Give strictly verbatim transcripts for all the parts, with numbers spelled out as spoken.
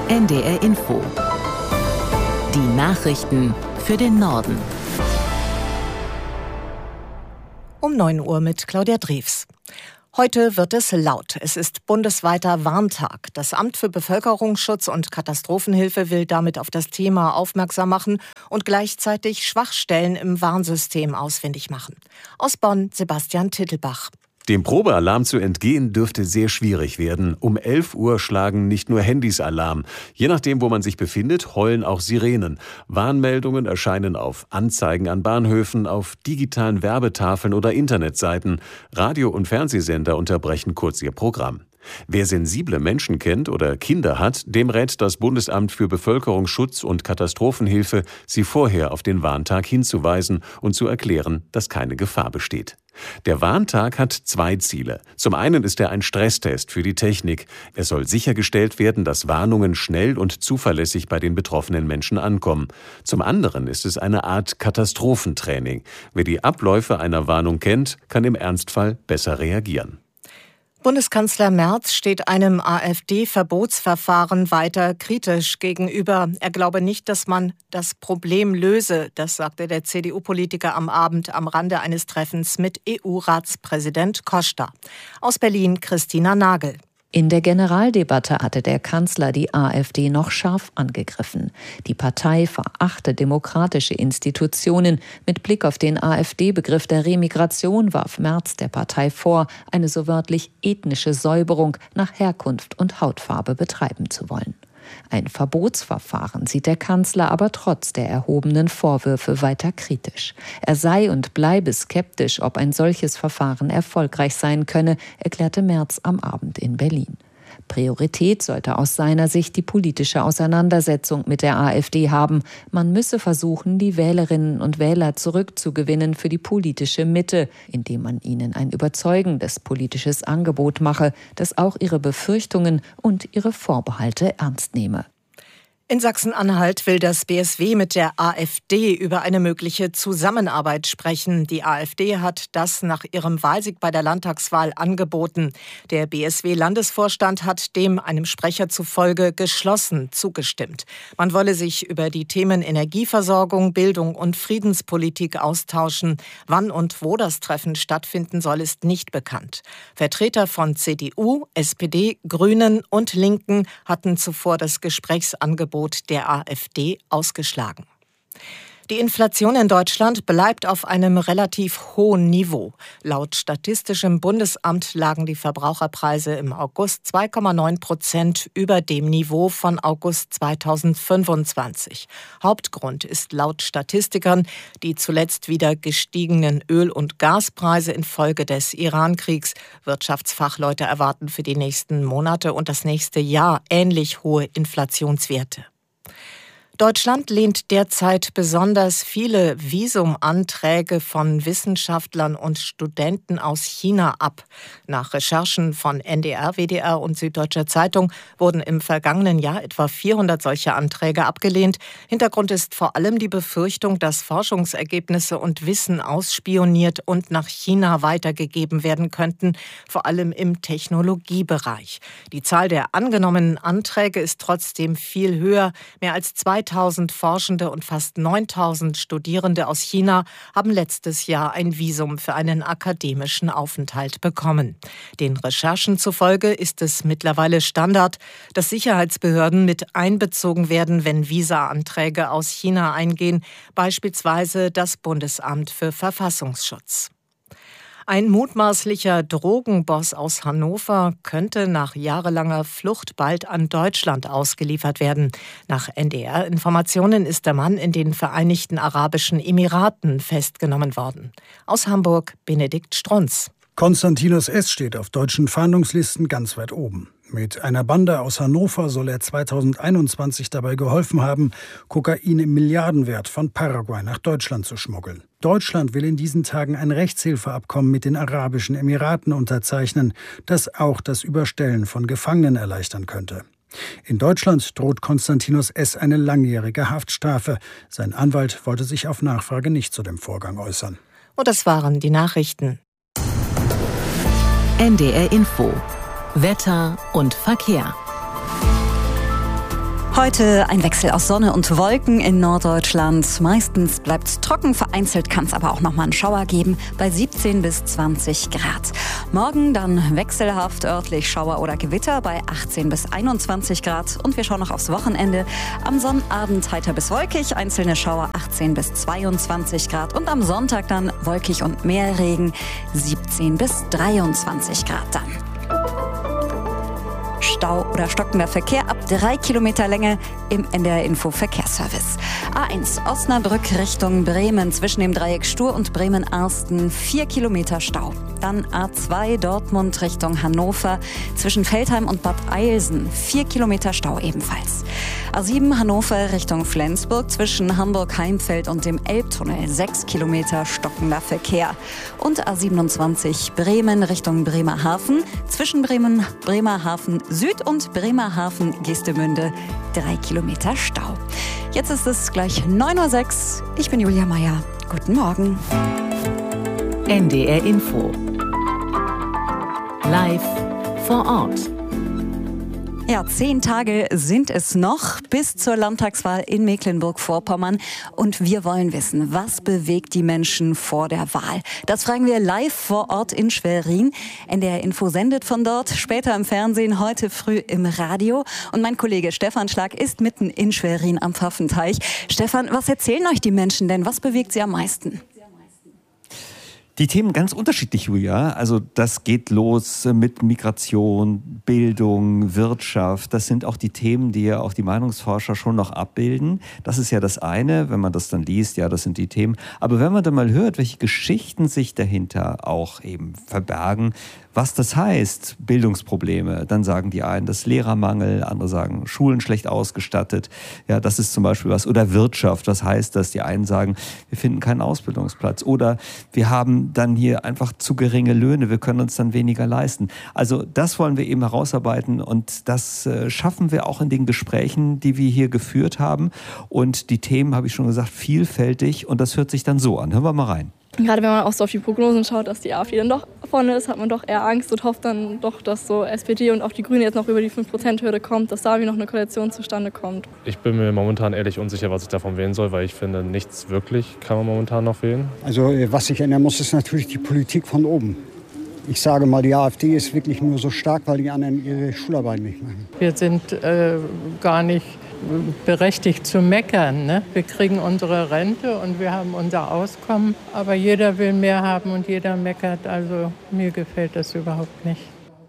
N D R Info. Die Nachrichten für den Norden. Um neun Uhr mit Claudia Drews. Heute wird es laut. Es ist bundesweiter Warntag. Das Amt für Bevölkerungsschutz und Katastrophenhilfe will damit auf das Thema aufmerksam machen und gleichzeitig Schwachstellen im Warnsystem ausfindig machen. Aus Bonn, Sebastian Tittelbach. Dem Probealarm zu entgehen dürfte sehr schwierig werden. Um elf Uhr schlagen nicht nur Handys Alarm. Je nachdem, wo man sich befindet, heulen auch Sirenen. Warnmeldungen erscheinen auf Anzeigen an Bahnhöfen, auf digitalen Werbetafeln oder Internetseiten. Radio- und Fernsehsender unterbrechen kurz ihr Programm. Wer sensible Menschen kennt oder Kinder hat, dem rät das Bundesamt für Bevölkerungsschutz und Katastrophenhilfe, sie vorher auf den Warntag hinzuweisen und zu erklären, dass keine Gefahr besteht. Der Warntag hat zwei Ziele. Zum einen ist er ein Stresstest für die Technik. Es soll sichergestellt werden, dass Warnungen schnell und zuverlässig bei den betroffenen Menschen ankommen. Zum anderen ist es eine Art Katastrophentraining. Wer die Abläufe einer Warnung kennt, kann im Ernstfall besser reagieren. Bundeskanzler Merz steht einem AfD-Verbotsverfahren weiter kritisch gegenüber. Er glaube nicht, dass man das Problem löse. Das sagte der C D U-Politiker am Abend am Rande eines Treffens mit E U-Ratspräsident Costa. Aus Berlin Christina Nagel. In der Generaldebatte hatte der Kanzler die AfD noch scharf angegriffen. Die Partei verachte demokratische Institutionen. Mit Blick auf den AfD-Begriff der Remigration warf Merz der Partei vor, eine so wörtlich ethnische Säuberung nach Herkunft und Hautfarbe betreiben zu wollen. Ein Verbotsverfahren sieht der Kanzler aber trotz der erhobenen Vorwürfe weiter kritisch. Er sei und bleibe skeptisch, ob ein solches Verfahren erfolgreich sein könne, erklärte Merz am Abend in Berlin. Priorität sollte aus seiner Sicht die politische Auseinandersetzung mit der AfD haben. Man müsse versuchen, die Wählerinnen und Wähler zurückzugewinnen für die politische Mitte, indem man ihnen ein überzeugendes politisches Angebot mache, das auch ihre Befürchtungen und ihre Vorbehalte ernst nehme. In Sachsen-Anhalt will das B S W mit der AfD über eine mögliche Zusammenarbeit sprechen. Die AfD hat das nach ihrem Wahlsieg bei der Landtagswahl angeboten. Der B S W-Landesvorstand hat dem einem Sprecher zufolge geschlossen zugestimmt. Man wolle sich über die Themen Energieversorgung, Bildung und Friedenspolitik austauschen. Wann und wo das Treffen stattfinden soll, ist nicht bekannt. Vertreter von C D U, S P D, Grünen und Linken hatten zuvor das Gesprächsangebot der AfD ausgeschlagen. Die Inflation in Deutschland bleibt auf einem relativ hohen Niveau. Laut Statistischem Bundesamt lagen die Verbraucherpreise im August zwei Komma neun Prozent über dem Niveau von August zweitausendfünfundzwanzig. Hauptgrund ist laut Statistikern die zuletzt wieder gestiegenen Öl- und Gaspreise infolge des Iran-Kriegs. Wirtschaftsfachleute erwarten für die nächsten Monate und das nächste Jahr ähnlich hohe Inflationswerte. Deutschland lehnt derzeit besonders viele Visumanträge von Wissenschaftlern und Studenten aus China ab. Nach Recherchen von N D R, W D R und Süddeutscher Zeitung wurden im vergangenen Jahr etwa vierhundert solcher Anträge abgelehnt. Hintergrund ist vor allem die Befürchtung, dass Forschungsergebnisse und Wissen ausspioniert und nach China weitergegeben werden könnten, vor allem im Technologiebereich. Die Zahl der angenommenen Anträge ist trotzdem viel höher. Mehr als zweitausend Forschende und fast neuntausend Studierende aus China haben letztes Jahr ein Visum für einen akademischen Aufenthalt bekommen. Den Recherchen zufolge ist es mittlerweile Standard, dass Sicherheitsbehörden mit einbezogen werden, wenn Visa-Anträge aus China eingehen, beispielsweise das Bundesamt für Verfassungsschutz. Ein mutmaßlicher Drogenboss aus Hannover könnte nach jahrelanger Flucht bald an Deutschland ausgeliefert werden. Nach N D R-Informationen ist der Mann in den Vereinigten Arabischen Emiraten festgenommen worden. Aus Hamburg Benedikt Strunz. Konstantinos S. steht auf deutschen Fahndungslisten ganz weit oben. Mit einer Bande aus Hannover soll er zweitausendeinundzwanzig dabei geholfen haben, Kokain im Milliardenwert von Paraguay nach Deutschland zu schmuggeln. Deutschland will in diesen Tagen ein Rechtshilfeabkommen mit den Arabischen Emiraten unterzeichnen, das auch das Überstellen von Gefangenen erleichtern könnte. In Deutschland droht Konstantinos S. eine langjährige Haftstrafe. Sein Anwalt wollte sich auf Nachfrage nicht zu dem Vorgang äußern. Und das waren die Nachrichten. N D R Info. Wetter und Verkehr. Heute ein Wechsel aus Sonne und Wolken in Norddeutschland. Meistens bleibt es trocken, vereinzelt kann es aber auch noch mal einen Schauer geben bei siebzehn bis zwanzig Grad. Morgen dann wechselhaft örtlich Schauer oder Gewitter bei achtzehn bis einundzwanzig Grad. Und wir schauen noch aufs Wochenende. Am Sonnabend heiter bis wolkig, einzelne Schauer achtzehn bis zweiundzwanzig Grad. Und am Sonntag dann wolkig und mehr Regen, siebzehn bis dreiundzwanzig Grad dann. Stau oder stockender Verkehr ab drei Kilometer Länge im N D R Info Verkehrsservice. A eins Osnabrück Richtung Bremen zwischen dem Dreieck Stur und Bremen-Arsten vier Kilometer Stau. Dann A zwei Dortmund Richtung Hannover zwischen Veltheim und Bad Eilsen vier Kilometer Stau ebenfalls. A sieben Hannover Richtung Flensburg zwischen Hamburg-Heimfeld und dem Elbtunnel sechs Kilometer stockender Verkehr. Und A siebenundzwanzig Bremen Richtung Bremerhaven zwischen Bremen, Bremerhaven Süd und Bremerhaven-Geestemünde drei Kilometer Stau. Jetzt ist es gleich neun Uhr sechs. Ich bin Julia Meyer. Guten Morgen. N D R Info. Live vor Ort. Ja, zehn Tage sind es noch bis zur Landtagswahl in Mecklenburg-Vorpommern. Und wir wollen wissen, was bewegt die Menschen vor der Wahl? Das fragen wir live vor Ort in Schwerin. N D R Info sendet von dort, später im Fernsehen, heute früh im Radio. Und mein Kollege Stefan Schlag ist mitten in Schwerin am Pfaffenteich. Stefan, was erzählen euch die Menschen denn? Was bewegt sie am meisten? Die Themen ganz unterschiedlich, Julia. Also das geht los mit Migration, Bildung, Wirtschaft. Das sind auch die Themen, die ja auch die Meinungsforscher schon noch abbilden. Das ist ja das eine, wenn man das dann liest, ja, das sind die Themen. Aber wenn man dann mal hört, welche Geschichten sich dahinter auch eben verbergen, was das heißt, Bildungsprobleme, dann sagen die einen, das Lehrermangel, andere sagen, Schulen schlecht ausgestattet. Ja, das ist zum Beispiel was. Oder Wirtschaft, was heißt das? Die einen sagen, wir finden keinen Ausbildungsplatz. Oder wir haben dann hier einfach zu geringe Löhne, wir können uns dann weniger leisten. Also das wollen wir eben herausarbeiten und das äh, schaffen wir auch in den Gesprächen, die wir hier geführt haben. Und die Themen, habe ich schon gesagt, vielfältig und das hört sich dann so an. Hören wir mal rein. Gerade wenn man auch so auf die Prognosen schaut, dass die AfD dann doch vorne ist, hat man doch eher Angst und hofft dann doch, dass so S P D und auch die Grünen jetzt noch über die fünf Prozent Hürde kommt, dass da wie noch eine Koalition zustande kommt. Ich bin mir momentan ehrlich unsicher, was ich davon wählen soll, weil ich finde, nichts wirklich kann man momentan noch wählen. Also was sich ändern muss, ist natürlich die Politik von oben. Ich sage mal, die AfD ist wirklich nur so stark, weil die anderen ihre Schularbeit nicht machen. Wir sind äh, gar nicht berechtigt zu meckern, ne? Wir kriegen unsere Rente und wir haben unser Auskommen, aber jeder will mehr haben und jeder meckert, also mir gefällt das überhaupt nicht.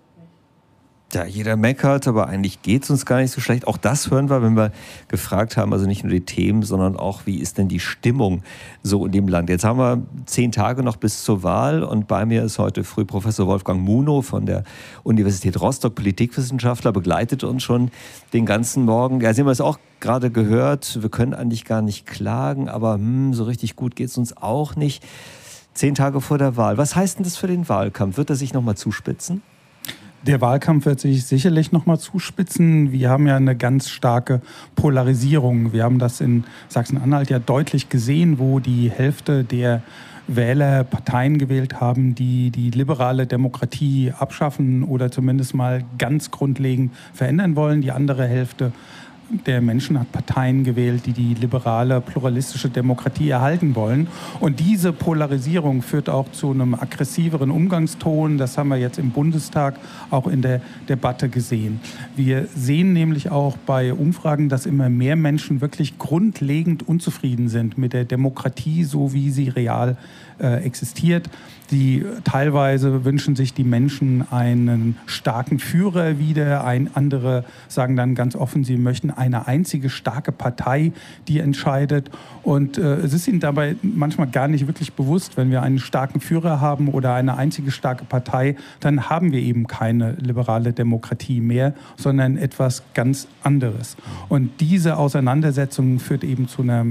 Ja, jeder meckert, aber eigentlich geht es uns gar nicht so schlecht. Auch das hören wir, wenn wir gefragt haben, also nicht nur die Themen, sondern auch, wie ist denn die Stimmung so in dem Land. Jetzt haben wir zehn Tage noch bis zur Wahl und bei mir ist heute früh Professor Wolfgang Munow von der Universität Rostock, Politikwissenschaftler, begleitet uns schon den ganzen Morgen. Ja, Sie haben es auch gerade gehört, wir können eigentlich gar nicht klagen, aber hm, so richtig gut geht es uns auch nicht. Zehn Tage vor der Wahl. Was heißt denn das für den Wahlkampf? Wird er sich nochmal zuspitzen? Der Wahlkampf wird sich sicherlich noch mal zuspitzen. Wir haben ja eine ganz starke Polarisierung. Wir haben das in Sachsen-Anhalt ja deutlich gesehen, wo die Hälfte der Wähler Parteien gewählt haben, die die liberale Demokratie abschaffen oder zumindest mal ganz grundlegend verändern wollen. Die andere Hälfte der Menschen hat Parteien gewählt, die die liberale, pluralistische Demokratie erhalten wollen. Und diese Polarisierung führt auch zu einem aggressiveren Umgangston. Das haben wir jetzt im Bundestag auch in der Debatte gesehen. Wir sehen nämlich auch bei Umfragen, dass immer mehr Menschen wirklich grundlegend unzufrieden sind mit der Demokratie, so wie sie real äh, existiert. Die teilweise wünschen sich die Menschen einen starken Führer wieder. Ein, andere sagen dann ganz offen, sie möchten eine einzige starke Partei, die entscheidet. Und äh, es ist ihnen dabei manchmal gar nicht wirklich bewusst, wenn wir einen starken Führer haben oder eine einzige starke Partei, dann haben wir eben keine liberale Demokratie mehr, sondern etwas ganz anderes. Und diese Auseinandersetzung führt eben zu einer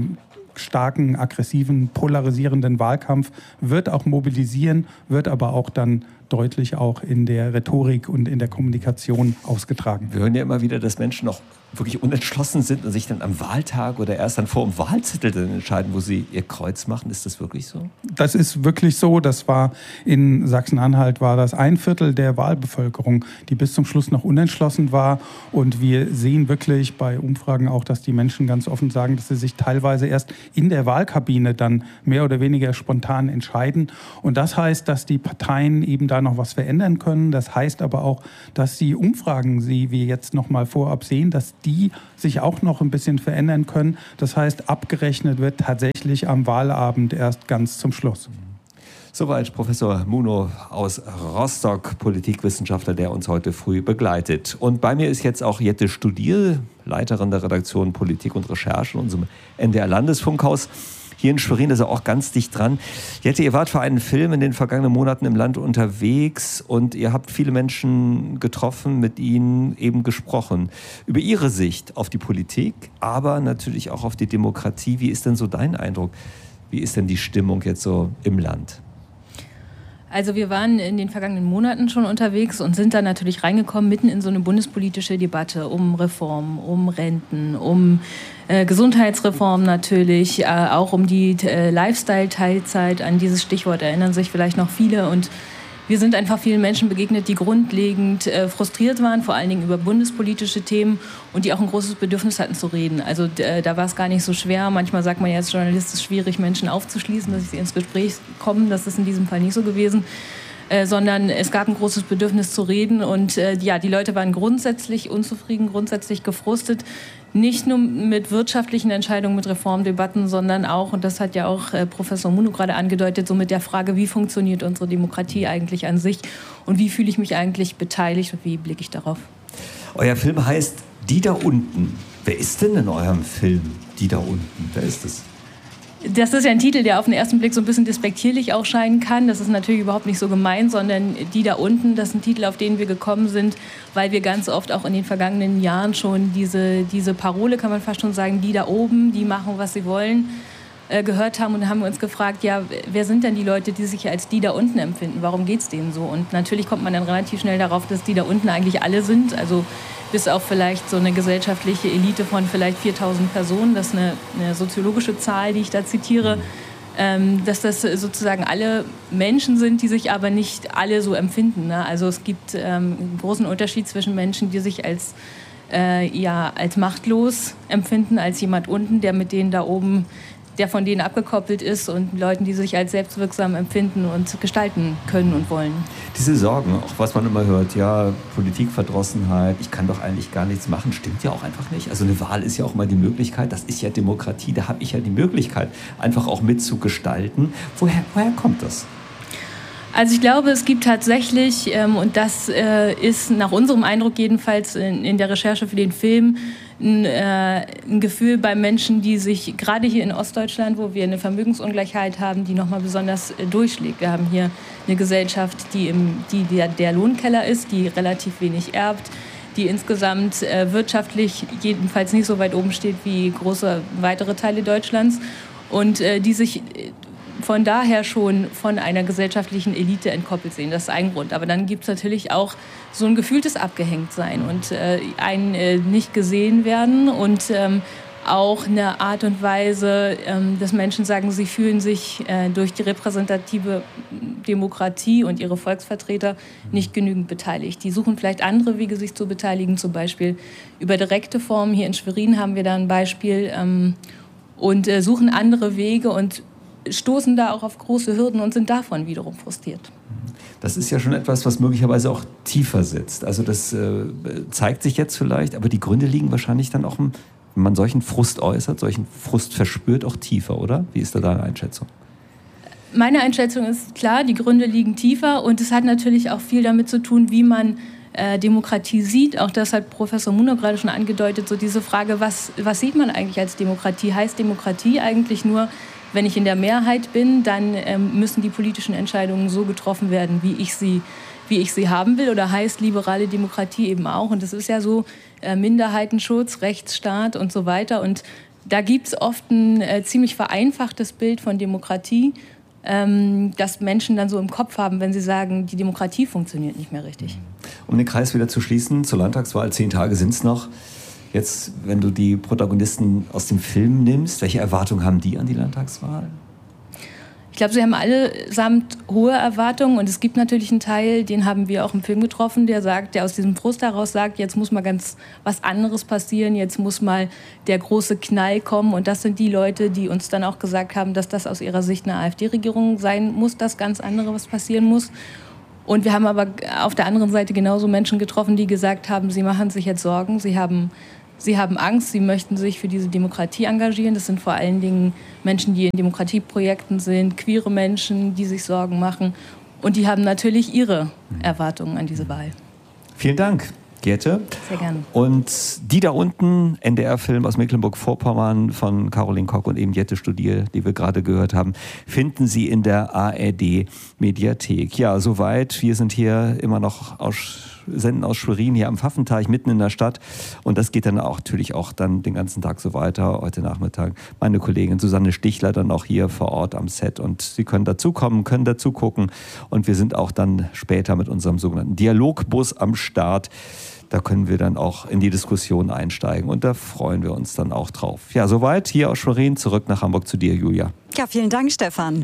starken, aggressiven, polarisierenden Wahlkampf, wird auch mobilisieren, wird aber auch dann deutlich auch in der Rhetorik und in der Kommunikation ausgetragen. Wir hören ja immer wieder, dass Menschen noch wirklich unentschlossen sind und sich dann am Wahltag oder erst dann vor dem Wahlzettel dann entscheiden, wo sie ihr Kreuz machen. Ist das wirklich so? Das ist wirklich so. Das war in Sachsen-Anhalt war das ein Viertel der Wahlbevölkerung, die bis zum Schluss noch unentschlossen war. Und wir sehen wirklich bei Umfragen auch, dass die Menschen ganz offen sagen, dass sie sich teilweise erst in der Wahlkabine dann mehr oder weniger spontan entscheiden. Und das heißt, dass die Parteien eben da noch was verändern können. Das heißt aber auch, dass die Umfragen, die wir jetzt noch mal vorab sehen, dass die sich auch noch ein bisschen verändern können. Das heißt, abgerechnet wird tatsächlich am Wahlabend erst ganz zum Schluss. Soweit Professor Munow aus Rostock, Politikwissenschaftler, der uns heute früh begleitet. Und bei mir ist jetzt auch Jette Studier, Leiterin der Redaktion Politik und Recherche in unserem N D R-Landesfunkhaus. Hier in Schwerin ist er auch ganz dicht dran. Jette, ihr wart für einen Film in den vergangenen Monaten im Land unterwegs und ihr habt viele Menschen getroffen, mit ihnen eben gesprochen. Über ihre Sicht auf die Politik, aber natürlich auch auf die Demokratie. Wie ist denn so dein Eindruck? Wie ist denn die Stimmung jetzt so im Land? Also wir waren in den vergangenen Monaten schon unterwegs und sind dann natürlich reingekommen mitten in so eine bundespolitische Debatte um Reformen, um Renten, um äh, Gesundheitsreform natürlich, äh, auch um die äh, Lifestyle-Teilzeit. An dieses Stichwort erinnern sich vielleicht noch viele. Und wir sind einfach vielen Menschen begegnet, die grundlegend äh, frustriert waren, vor allen Dingen über bundespolitische Themen und die auch ein großes Bedürfnis hatten zu reden. Also äh, da war es gar nicht so schwer. Manchmal sagt man ja als Journalist, es ist schwierig, Menschen aufzuschließen, dass sie ins Gespräch kommen. Das ist in diesem Fall nicht so gewesen. Äh, sondern es gab ein großes Bedürfnis zu reden und äh, ja, die Leute waren grundsätzlich unzufrieden, grundsätzlich gefrustet, nicht nur mit wirtschaftlichen Entscheidungen, mit Reformdebatten, sondern auch, und das hat ja auch äh, Professor Munow gerade angedeutet, so mit der Frage, wie funktioniert unsere Demokratie eigentlich an sich und wie fühle ich mich eigentlich beteiligt und wie blicke ich darauf. Euer Film heißt Die da unten. Wer ist denn in eurem Film Die da unten? Wer ist es? Das ist ja ein Titel, der auf den ersten Blick so ein bisschen despektierlich auch scheinen kann. Das ist natürlich überhaupt nicht so gemeint, sondern die da unten, das ist ein Titel, auf den wir gekommen sind, weil wir ganz oft auch in den vergangenen Jahren schon diese, diese Parole, kann man fast schon sagen, die da oben, die machen, was sie wollen, äh, gehört haben. Und dann haben wir uns gefragt, ja, wer sind denn die Leute, die sich als die da unten empfinden? Warum geht es denen so? Und natürlich kommt man dann relativ schnell darauf, dass die da unten eigentlich alle sind. Also bis auf vielleicht so eine gesellschaftliche Elite von vielleicht viertausend Personen. Das ist eine, eine soziologische Zahl, die ich da zitiere. Ähm, dass das sozusagen alle Menschen sind, die sich aber nicht alle so empfinden. Ne? Also es gibt ähm, einen großen Unterschied zwischen Menschen, die sich als, äh, ja, als machtlos empfinden, als jemand unten, der mit denen da oben, der von denen abgekoppelt ist, und Leuten, die sich als selbstwirksam empfinden und gestalten können und wollen. Diese Sorgen, auch was man immer hört, ja, Politikverdrossenheit, ich kann doch eigentlich gar nichts machen, stimmt ja auch einfach nicht. Also eine Wahl ist ja auch mal die Möglichkeit, das ist ja Demokratie, da habe ich ja die Möglichkeit, einfach auch mitzugestalten. Woher, woher kommt das? Also ich glaube, es gibt tatsächlich, ähm, und das äh, ist nach unserem Eindruck jedenfalls in, in der Recherche für den Film, ein, äh, ein Gefühl bei Menschen, die sich gerade hier in Ostdeutschland, wo wir eine Vermögensungleichheit haben, die nochmal besonders äh, durchschlägt. Wir haben hier eine Gesellschaft, die, im, die der, der Lohnkeller ist, die relativ wenig erbt, die insgesamt äh, wirtschaftlich jedenfalls nicht so weit oben steht wie große weitere Teile Deutschlands und äh, die sich von daher schon von einer gesellschaftlichen Elite entkoppelt sehen. Das ist ein Grund. Aber dann gibt es natürlich auch so ein gefühltes Abgehängtsein und äh, ein äh, nicht gesehen werden und ähm, auch eine Art und Weise, ähm, dass Menschen sagen, sie fühlen sich äh, durch die repräsentative Demokratie und ihre Volksvertreter nicht genügend beteiligt. Die suchen vielleicht andere Wege, sich zu beteiligen, zum Beispiel über direkte Formen. Hier in Schwerin haben wir da ein Beispiel ähm, und äh, suchen andere Wege und stoßen da auch auf große Hürden und sind davon wiederum frustriert. Das ist ja schon etwas, was möglicherweise auch tiefer sitzt. Also das äh, zeigt sich jetzt vielleicht, aber die Gründe liegen wahrscheinlich dann auch, wenn man solchen Frust äußert, solchen Frust verspürt, auch tiefer, oder? Wie ist da deine Einschätzung? Meine Einschätzung ist klar, die Gründe liegen tiefer und es hat natürlich auch viel damit zu tun, wie man äh, Demokratie sieht. Auch das hat Professor Munow gerade schon angedeutet, so diese Frage, was, was sieht man eigentlich als Demokratie? Heißt Demokratie eigentlich nur, wenn ich in der Mehrheit bin, dann ähm, müssen die politischen Entscheidungen so getroffen werden, wie ich sie, wie ich sie haben will? Oder heißt liberale Demokratie eben auch? Und das ist ja so äh, Minderheitenschutz, Rechtsstaat und so weiter. Und da gibt es oft ein äh, ziemlich vereinfachtes Bild von Demokratie, ähm, das Menschen dann so im Kopf haben, wenn sie sagen, die Demokratie funktioniert nicht mehr richtig. Um den Kreis wieder zu schließen, zur Landtagswahl, zehn Tage sind es noch. Jetzt, wenn du die Protagonisten aus dem Film nimmst, welche Erwartungen haben die an die Landtagswahl? Ich glaube, sie haben allesamt hohe Erwartungen und es gibt natürlich einen Teil, den haben wir auch im Film getroffen, der sagt, der aus diesem Frust heraus sagt, jetzt muss mal ganz was anderes passieren, jetzt muss mal der große Knall kommen und das sind die Leute, die uns dann auch gesagt haben, dass das aus ihrer Sicht eine AfD-Regierung sein muss, das ganz andere, was passieren muss. Und wir haben aber auf der anderen Seite genauso Menschen getroffen, die gesagt haben, sie machen sich jetzt Sorgen, sie haben Sie haben Angst, sie möchten sich für diese Demokratie engagieren. Das sind vor allen Dingen Menschen, die in Demokratieprojekten sind, queere Menschen, die sich Sorgen machen. Und die haben natürlich ihre Erwartungen an diese Wahl. Vielen Dank, Gerte. Sehr gerne. Und die da unten, N D R-Film aus Mecklenburg-Vorpommern von Caroline Kock und eben Jette Studier, die wir gerade gehört haben, finden Sie in der A R D-Mediathek. Ja, soweit. Wir sind hier immer noch aus, senden aus Schwerin, hier am Pfaffenteich, mitten in der Stadt. Und das geht dann auch natürlich auch dann den ganzen Tag so weiter. Heute Nachmittag meine Kollegin Susanne Stichler dann auch hier vor Ort am Set. Und Sie können dazukommen, können dazu gucken. Und wir sind auch dann später mit unserem sogenannten Dialogbus am Start. Da können wir dann auch in die Diskussion einsteigen und da freuen wir uns dann auch drauf. Ja, soweit hier aus Schwerin, zurück nach Hamburg zu dir, Julia. Ja, vielen Dank, Stefan.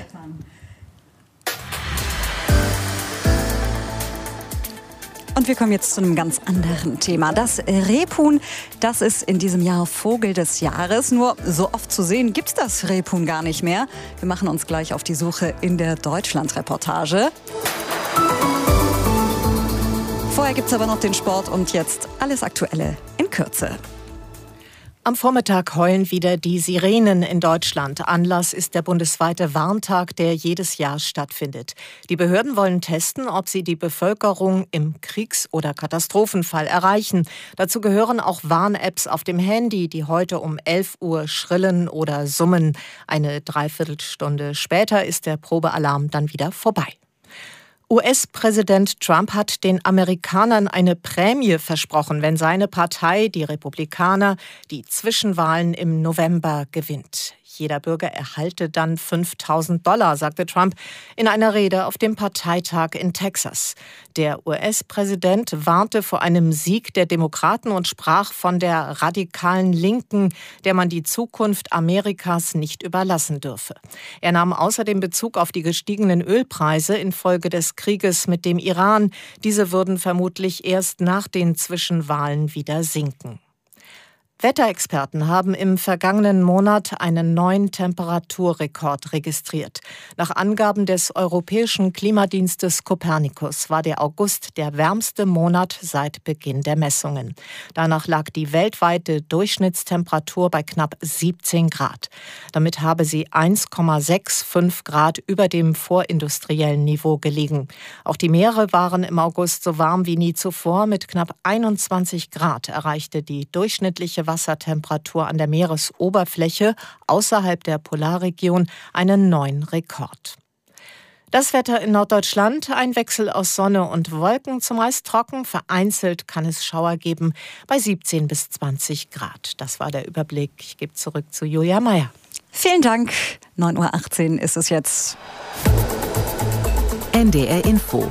Und wir kommen jetzt zu einem ganz anderen Thema. Das Rebhuhn, das ist in diesem Jahr Vogel des Jahres. Nur so oft zu sehen gibt es das Rebhuhn gar nicht mehr. Wir machen uns gleich auf die Suche in der Deutschland-Reportage. Vorher gibt es aber noch den Sport und jetzt alles Aktuelle in Kürze. Am Vormittag heulen wieder die Sirenen in Deutschland. Anlass ist der bundesweite Warntag, der jedes Jahr stattfindet. Die Behörden wollen testen, ob sie die Bevölkerung im Kriegs- oder Katastrophenfall erreichen. Dazu gehören auch Warn-Apps auf dem Handy, die heute um elf Uhr schrillen oder summen. Eine Dreiviertelstunde später ist der Probealarm dann wieder vorbei. U S-Präsident Trump hat den Amerikanern eine Prämie versprochen, wenn seine Partei, die Republikaner, die Zwischenwahlen im November gewinnt. Jeder Bürger erhalte dann fünftausend Dollar, sagte Trump in einer Rede auf dem Parteitag in Texas. Der U S-Präsident warnte vor einem Sieg der Demokraten und sprach von der radikalen Linken, der man die Zukunft Amerikas nicht überlassen dürfe. Er nahm außerdem Bezug auf die gestiegenen Ölpreise infolge des Krieges mit dem Iran. Diese würden vermutlich erst nach den Zwischenwahlen wieder sinken. Wetterexperten haben im vergangenen Monat einen neuen Temperaturrekord registriert. Nach Angaben des Europäischen Klimadienstes Copernicus war der August der wärmste Monat seit Beginn der Messungen. Danach lag die weltweite Durchschnittstemperatur bei knapp siebzehn Grad. Damit habe sie eins Komma fünfundsechzig Grad über dem vorindustriellen Niveau gelegen. Auch die Meere waren im August so warm wie nie zuvor. Mit knapp einundzwanzig Grad erreichte die durchschnittliche Wassertemperatur an der Meeresoberfläche außerhalb der Polarregion einen neuen Rekord. Das Wetter in Norddeutschland, ein Wechsel aus Sonne und Wolken, zumeist trocken, vereinzelt kann es Schauer geben bei siebzehn bis zwanzig Grad. Das war der Überblick. Ich gebe zurück zu Julia Meyer. Vielen Dank. neun Uhr achtzehn ist es jetzt. N D R Info.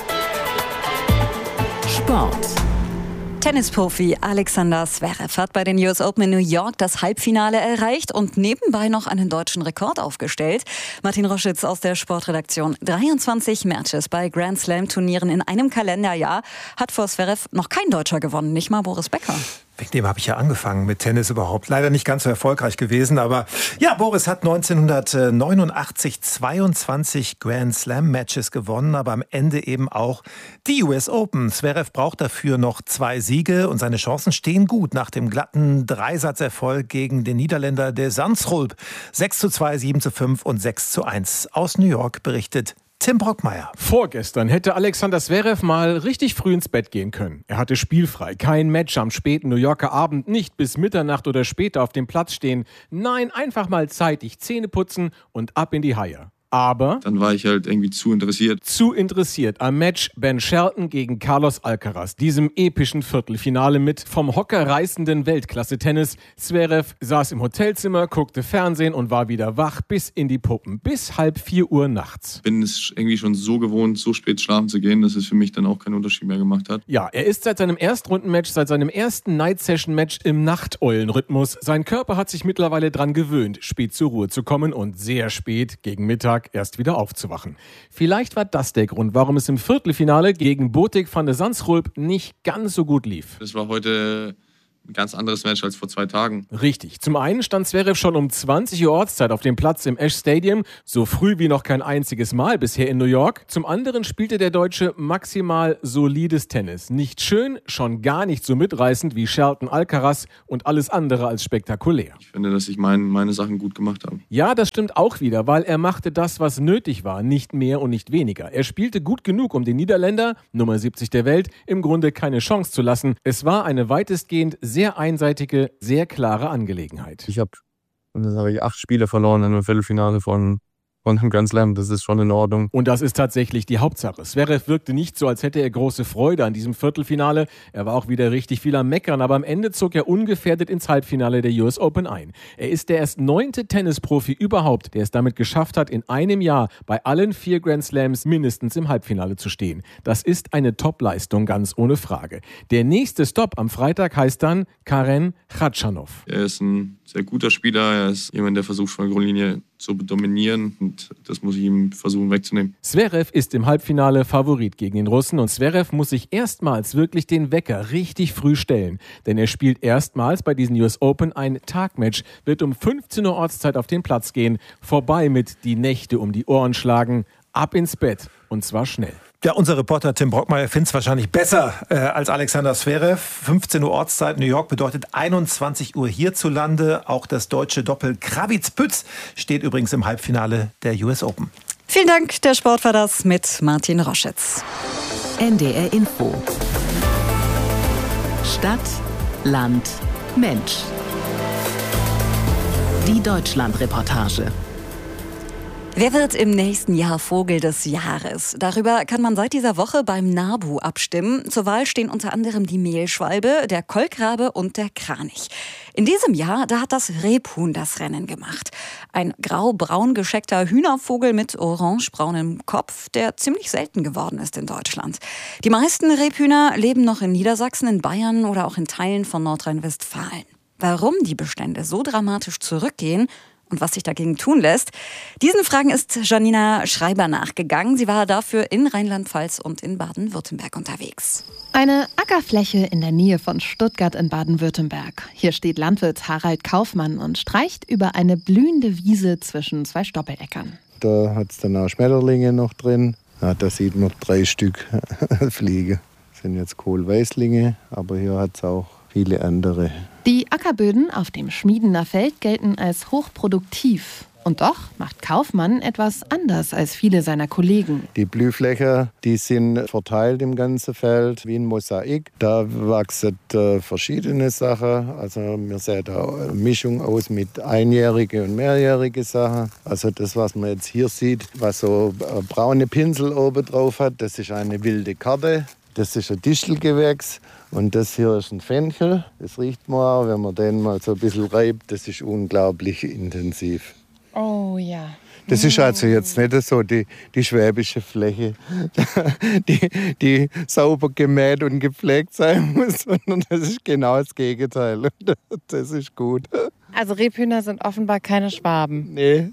Sport. Tennisprofi Alexander Zverev hat bei den U S Open in New York das Halbfinale erreicht und nebenbei noch einen deutschen Rekord aufgestellt. Martin Roschitz aus der Sportredaktion. dreiundzwanzig Matches bei Grand Slam Turnieren in einem Kalenderjahr hat vor Zverev noch kein Deutscher gewonnen, nicht mal Boris Becker. Wegen dem habe ich ja angefangen mit Tennis überhaupt. Leider nicht ganz so erfolgreich gewesen, aber ja, Boris hat neunzehnhundertneunundachtzig zweiundzwanzig Grand Slam Matches gewonnen, aber am Ende eben auch die U S Open. Zverev braucht dafür noch zwei Siege und seine Chancen stehen gut nach dem glatten Dreisatzerfolg gegen den Niederländer de Zandschulp. sechs zu zwei, sieben zu fünf und sechs zu eins. Aus New York berichtet Tim Brockmeier. Vorgestern hätte Alexander Zverev mal richtig früh ins Bett gehen können. Er hatte spielfrei, kein Match am späten New Yorker Abend, nicht bis Mitternacht oder später auf dem Platz stehen. Nein, einfach mal zeitig Zähne putzen und ab in die Haie. Aber dann war ich halt irgendwie zu interessiert. Zu interessiert am Match Ben Shelton gegen Carlos Alcaraz, diesem epischen Viertelfinale mit vom Hocker reißenden Weltklasse-Tennis. Zverev saß im Hotelzimmer, guckte Fernsehen und war wieder wach bis in die Puppen, bis halb vier Uhr nachts. Bin es irgendwie schon so gewohnt, so spät schlafen zu gehen, dass es für mich dann auch keinen Unterschied mehr gemacht hat. Ja, er ist seit seinem Erstrundenmatch, seit seinem ersten Night-Session-Match im Nachteulenrhythmus. Sein Körper hat sich mittlerweile dran gewöhnt, spät zur Ruhe zu kommen und sehr spät, gegen Mittag, erst wieder aufzuwachen. Vielleicht war das der Grund, warum es im Viertelfinale gegen Botic van de Zandschulp nicht ganz so gut lief. Das war heute ein ganz anderes Match als vor zwei Tagen. Richtig. Zum einen stand Zverev schon um zwanzig Uhr Ortszeit auf dem Platz im Ash Stadium, so früh wie noch kein einziges Mal bisher in New York. Zum anderen spielte der Deutsche maximal solides Tennis. Nicht schön, schon gar nicht so mitreißend wie Shelton Alcaraz und alles andere als spektakulär. Ich finde, dass ich mein, meine Sachen gut gemacht habe. Ja, das stimmt auch wieder, weil er machte das, was nötig war, nicht mehr und nicht weniger. Er spielte gut genug, um den Niederländer, Nummer siebzig der Welt, im Grunde keine Chance zu lassen. Es war eine weitestgehend sehr einseitige, sehr klare Angelegenheit. Ich habe, das habe ich acht Spiele verloren in einem Viertelfinale von von einem Grand Slam, das ist schon in Ordnung. Und das ist tatsächlich die Hauptsache. Zverev wirkte nicht so, als hätte er große Freude an diesem Viertelfinale. Er war auch wieder richtig viel am Meckern, aber am Ende zog er ungefährdet ins Halbfinale der U S Open ein. Er ist der erst neunte Tennisprofi überhaupt, der es damit geschafft hat, in einem Jahr bei allen vier Grand Slams mindestens im Halbfinale zu stehen. Das ist eine Top-Leistung, ganz ohne Frage. Der nächste Stopp am Freitag heißt dann Karen Khachanov. Er ist ein sehr guter Spieler, er ist jemand, der versucht von der Grundlinie zu dominieren und das muss ich ihm versuchen wegzunehmen. Zverev ist im Halbfinale Favorit gegen den Russen und Zverev muss sich erstmals wirklich den Wecker richtig früh stellen. Denn er spielt erstmals bei diesen U S Open ein Tagmatch, wird um fünfzehn Uhr Ortszeit auf den Platz gehen, vorbei mit die Nächte um die Ohren schlagen, ab ins Bett und zwar schnell. Ja, unser Reporter Tim Brockmeier findet es wahrscheinlich besser äh, als Alexander Zverev. fünfzehn Uhr Ortszeit New York bedeutet einundzwanzig Uhr hierzulande. Auch das deutsche Doppel Krawitz-Pütz steht übrigens im Halbfinale der U S Open. Vielen Dank, der Sport war das mit Martin Roschitz. N D R Info. Stadt, Land, Mensch. Die Deutschland-Reportage. Wer wird im nächsten Jahr Vogel des Jahres? Darüber kann man seit dieser Woche beim NABU abstimmen. Zur Wahl stehen unter anderem die Mehlschwalbe, der Kolkrabe und der Kranich. In diesem Jahr, da hat das Rebhuhn das Rennen gemacht. Ein grau-braun gescheckter Hühnervogel mit orange-braunem Kopf, der ziemlich selten geworden ist in Deutschland. Die meisten Rebhühner leben noch in Niedersachsen, in Bayern oder auch in Teilen von Nordrhein-Westfalen. Warum die Bestände so dramatisch zurückgehen und was sich dagegen tun lässt, diesen Fragen ist Janina Schreiber nachgegangen. Sie war dafür in Rheinland-Pfalz und in Baden-Württemberg unterwegs. Eine Ackerfläche in der Nähe von Stuttgart in Baden-Württemberg. Hier steht Landwirt Harald Kaufmann und streicht über eine blühende Wiese zwischen zwei Stoppeläckern. Da hat es dann auch Schmetterlinge noch drin. Ja, da sieht man drei Stück fliegen. Das sind jetzt Kohlweißlinge, aber hier hat es auch viele andere. Die Ackerböden auf dem Schmiedener Feld gelten als hochproduktiv. Und doch macht Kaufmann etwas anders als viele seiner Kollegen. Die Blühflächen, die sind verteilt im ganzen Feld wie ein Mosaik. Da wachsen äh, verschiedene Sachen. Also wir sehen da eine Mischung aus mit einjährige und mehrjährige Sachen. Also das, was man jetzt hier sieht, was so äh, braune Pinsel oben drauf hat, das ist eine wilde Karte. Das ist ein Distelgewächs und das hier ist ein Fenchel. Das riecht man auch, wenn man den mal so ein bisschen reibt. Das ist unglaublich intensiv. Oh ja. Das ist also jetzt nicht so die, die schwäbische Fläche, die, die sauber gemäht und gepflegt sein muss, sondern das ist genau das Gegenteil. Das ist gut. Also Rebhühner sind offenbar keine Schwaben. Nee,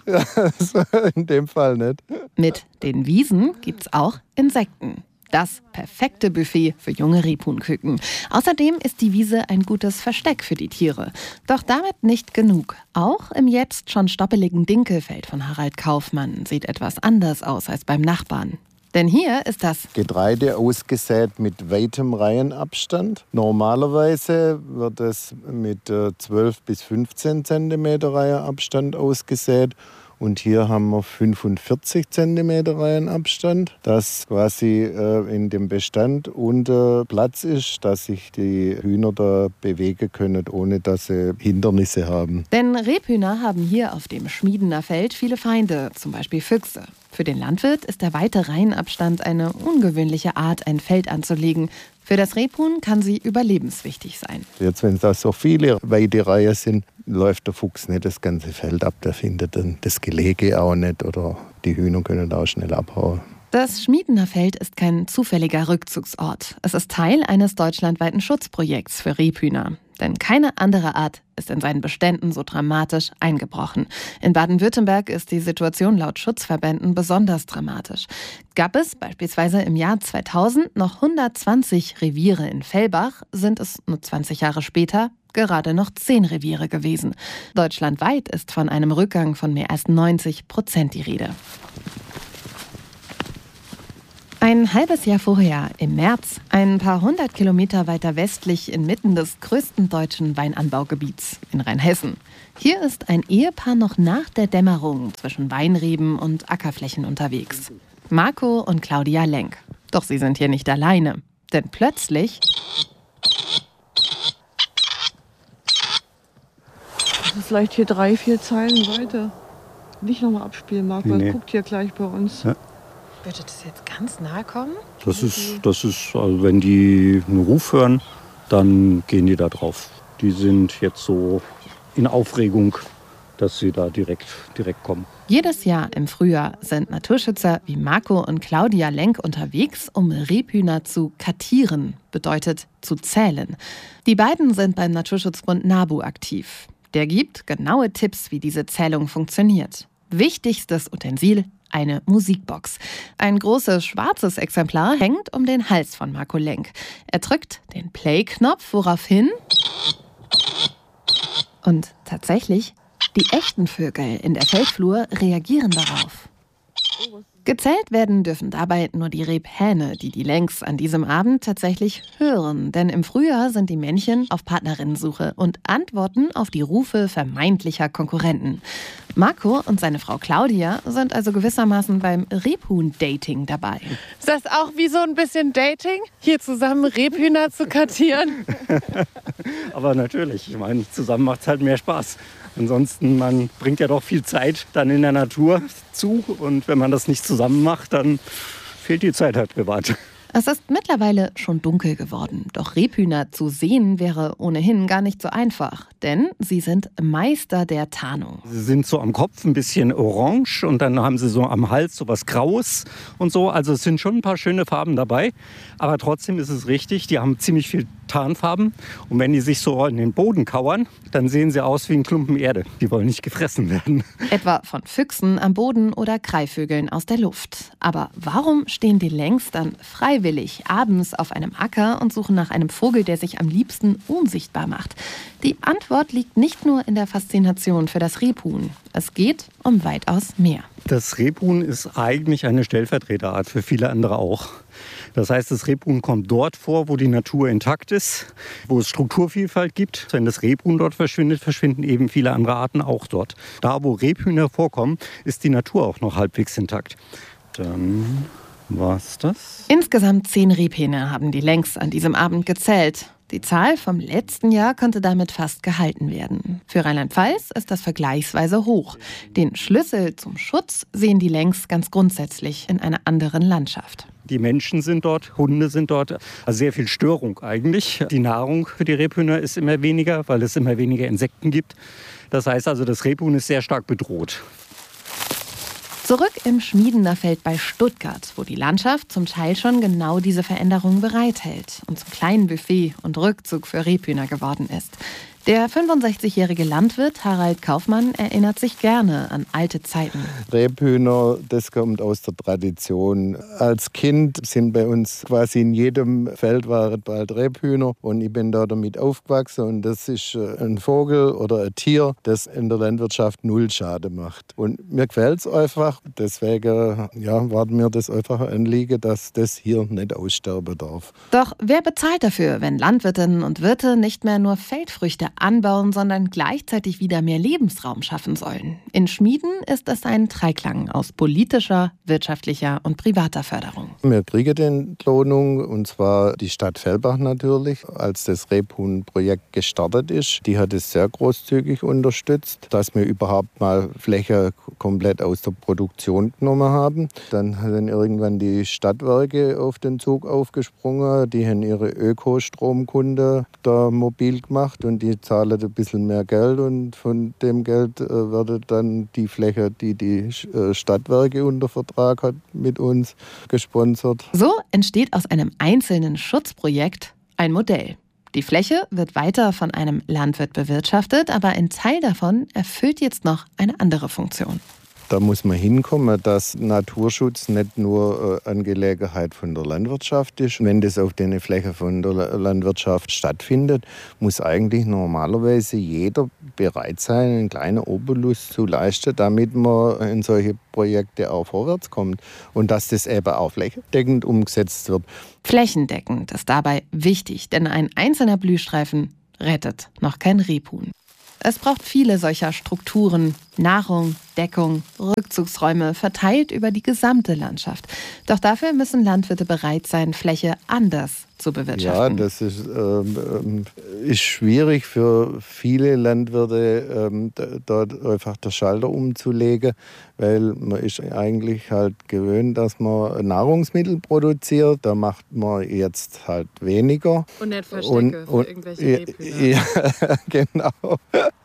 in dem Fall nicht. Mit den Wiesen gibt's auch Insekten. Das perfekte Buffet für junge Rebhuhnküken. Außerdem ist die Wiese ein gutes Versteck für die Tiere. Doch damit nicht genug. Auch im jetzt schon stoppeligen Dinkelfeld von Harald Kaufmann sieht etwas anders aus als beim Nachbarn. Denn hier ist das Getreide ausgesät mit weitem Reihenabstand. Normalerweise wird es mit zwölf bis fünfzehn Zentimeter Reihenabstand ausgesät. Und hier haben wir fünfundvierzig Zentimeter Reihenabstand, dass quasi äh, in dem Bestand unter Platz ist, dass sich die Hühner da bewegen können, ohne dass sie Hindernisse haben. Denn Rebhühner haben hier auf dem Schmiedener Feld viele Feinde, zum Beispiel Füchse. Für den Landwirt ist der weite Reihenabstand eine ungewöhnliche Art, ein Feld anzulegen. Für das Rebhuhn kann sie überlebenswichtig sein. Jetzt, wenn da so viele weite Reihen sind, läuft der Fuchs nicht das ganze Feld ab. Der findet dann das Gelege auch nicht oder die Hühner können da auch schnell abhauen. Das Schmiedener Feld ist kein zufälliger Rückzugsort. Es ist Teil eines deutschlandweiten Schutzprojekts für Rebhühner. Denn keine andere Art ist in seinen Beständen so dramatisch eingebrochen. In Baden-Württemberg ist die Situation laut Schutzverbänden besonders dramatisch. Gab es beispielsweise im Jahr zweitausend noch hundertzwanzig Reviere in Fellbach, sind es nur zwanzig Jahre später gerade noch zehn Reviere gewesen. Deutschlandweit ist von einem Rückgang von mehr als neunzig Prozent die Rede. Ein halbes Jahr vorher, im März, ein paar hundert Kilometer weiter westlich inmitten des größten deutschen Weinanbaugebiets in Rheinhessen. Hier ist ein Ehepaar noch nach der Dämmerung zwischen Weinreben und Ackerflächen unterwegs. Marco und Claudia Lenk. Doch sie sind hier nicht alleine. Denn plötzlich... Also vielleicht hier drei, vier Zeilen weiter. Nicht nochmal abspielen, Marco. Nee. Guckt hier gleich bei uns. Ja. Würde das jetzt ganz nahe kommen? Das ist, das ist, also wenn die einen Ruf hören, dann gehen die da drauf. Die sind jetzt so in Aufregung, dass sie da direkt, direkt kommen. Jedes Jahr im Frühjahr sind Naturschützer wie Marco und Claudia Lenk unterwegs, um Rebhühner zu kartieren, bedeutet zu zählen. Die beiden sind beim Naturschutzbund NABU aktiv. Der gibt genaue Tipps, wie diese Zählung funktioniert. Wichtigstes Utensil: eine Musikbox. Ein großes schwarzes Exemplar hängt um den Hals von Marco Lenk. Er drückt den Play-Knopf, woraufhin... Und tatsächlich, die echten Vögel in der Feldflur reagieren darauf. Gezählt werden dürfen dabei nur die Rebhähne, die die Lenks an diesem Abend tatsächlich hören. Denn im Frühjahr sind die Männchen auf Partnerinnensuche und antworten auf die Rufe vermeintlicher Konkurrenten. Marco und seine Frau Claudia sind also gewissermaßen beim Rebhuhn-Dating dabei. Ist das auch wie so ein bisschen Dating, hier zusammen Rebhühner zu kartieren? Aber natürlich, ich meine, zusammen macht es halt mehr Spaß. Ansonsten, man bringt ja doch viel Zeit dann in der Natur zu und wenn man das nicht zusammen macht, dann fehlt die Zeit halt privat. Es ist mittlerweile schon dunkel geworden, doch Rebhühner zu sehen wäre ohnehin gar nicht so einfach, denn sie sind Meister der Tarnung. Sie sind so am Kopf ein bisschen orange und dann haben sie so am Hals so was Graues und so. Also es sind schon ein paar schöne Farben dabei, aber trotzdem ist es richtig, die haben ziemlich viel Tarnfarben und wenn die sich so in den Boden kauern, dann sehen sie aus wie ein Klumpen Erde. Die wollen nicht gefressen werden. Etwa von Füchsen am Boden oder Greifvögeln aus der Luft. Aber warum stehen die Lenks dann freiwillig abends auf einem Acker und suchen nach einem Vogel, der sich am liebsten unsichtbar macht? Die Antwort liegt nicht nur in der Faszination für das Rebhuhn. Es geht um weitaus mehr. Das Rebhuhn ist eigentlich eine Stellvertreterart für viele andere auch. Das heißt, das Rebhuhn kommt dort vor, wo die Natur intakt ist, wo es Strukturvielfalt gibt. Wenn das Rebhuhn dort verschwindet, verschwinden eben viele andere Arten auch dort. Da, wo Rebhühner vorkommen, ist die Natur auch noch halbwegs intakt. Dann war's das. Insgesamt zehn Rebhähne haben die Lenks an diesem Abend gezählt. Die Zahl vom letzten Jahr konnte damit fast gehalten werden. Für Rheinland-Pfalz ist das vergleichsweise hoch. Den Schlüssel zum Schutz sehen die Lenks ganz grundsätzlich in einer anderen Landschaft. Die Menschen sind dort, Hunde sind dort, also sehr viel Störung eigentlich. Die Nahrung für die Rebhühner ist immer weniger, weil es immer weniger Insekten gibt. Das heißt also, das Rebhuhn ist sehr stark bedroht. Zurück im Schmiedener Feld bei Stuttgart, wo die Landschaft zum Teil schon genau diese Veränderung bereithält und zum kleinen Buffet und Rückzug für Rebhühner geworden ist. Der fünfundsechzigjährige Landwirt Harald Kaufmann erinnert sich gerne an alte Zeiten. Rebhühner, das kommt aus der Tradition. Als Kind sind bei uns quasi in jedem Feld waren bald Rebhühner und ich bin da damit aufgewachsen und das ist ein Vogel oder ein Tier, das in der Landwirtschaft null Schaden macht. Und mir gefällt es einfach, deswegen ja, war mir das einfach ein Anliegen, dass das hier nicht aussterben darf. Doch wer bezahlt dafür, wenn Landwirtinnen und Wirte nicht mehr nur Feldfrüchte anbauen, sondern gleichzeitig wieder mehr Lebensraum schaffen sollen. In Schmieden ist es ein Dreiklang aus politischer, wirtschaftlicher und privater Förderung. Wir kriegen die Entlohnung, und zwar die Stadt Fellbach natürlich. Als das Rebhuhn-Projekt gestartet ist, die hat es sehr großzügig unterstützt, dass wir überhaupt mal Fläche komplett aus der Produktion genommen haben. Dann sind irgendwann die Stadtwerke auf den Zug aufgesprungen. Die haben ihre Ökostromkunde da mobil gemacht und die zahlen ein bisschen mehr Geld. Und von dem Geld äh, wird dann die Fläche, die die äh, Stadtwerke unter Vertrag hat, mit uns gesponsert. So entsteht aus einem einzelnen Schutzprojekt ein Modell. Die Fläche wird weiter von einem Landwirt bewirtschaftet, aber ein Teil davon erfüllt jetzt noch eine andere Funktion. Da muss man hinkommen, dass Naturschutz nicht nur eine Angelegenheit von der Landwirtschaft ist. Wenn das auf den Flächen von der Landwirtschaft stattfindet, muss eigentlich normalerweise jeder bereit sein, einen kleinen Obolus zu leisten, damit man in solche Projekte auch vorwärts kommt und dass das eben auch flächendeckend umgesetzt wird. Flächendeckend ist dabei wichtig, denn ein einzelner Blühstreifen rettet noch kein Rebhuhn. Es braucht viele solcher Strukturen, Nahrung, Deckung, Rückzugsräume, verteilt über die gesamte Landschaft. Doch dafür müssen Landwirte bereit sein, Fläche anders zu bewirtschaften. Ja, das ist, ähm, ist schwierig für viele Landwirte, ähm, dort einfach den Schalter umzulegen, weil man ist eigentlich halt gewöhnt, dass man Nahrungsmittel produziert. Da macht man jetzt halt weniger. Und nicht Verstecke und, für und, irgendwelche ja, Rebhühner. ja, genau.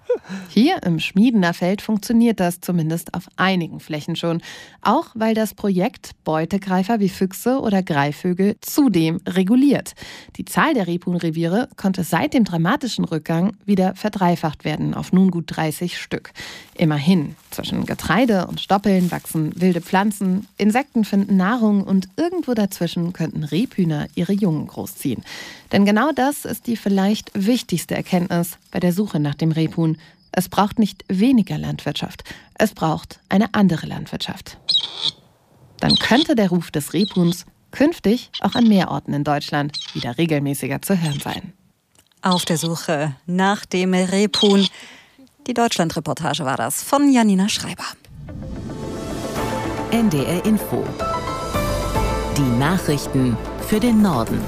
Hier im Schmiedener Feld funktioniert das zumindest auf einigen Flächen schon. Auch weil das Projekt Beutegreifer wie Füchse oder Greifvögel zudem reguliert. Die Zahl der Rebhuhnreviere konnte seit dem dramatischen Rückgang wieder verdreifacht werden auf nun gut dreißig Stück. Immerhin, zwischen Getreide und Stoppeln wachsen wilde Pflanzen, Insekten finden Nahrung und irgendwo dazwischen könnten Rebhühner ihre Jungen großziehen. Denn genau das ist die vielleicht wichtigste Erkenntnis bei der Suche nach dem Rebhuhn. Es braucht nicht weniger Landwirtschaft, es braucht eine andere Landwirtschaft. Dann könnte der Ruf des Rebhuhns künftig auch an mehr Orten in Deutschland wieder regelmäßiger zu hören sein. Auf der Suche nach dem Rebhuhn. Die Deutschland-Reportage war das von Janina Schreiber. N D R Info. Die Nachrichten für den Norden.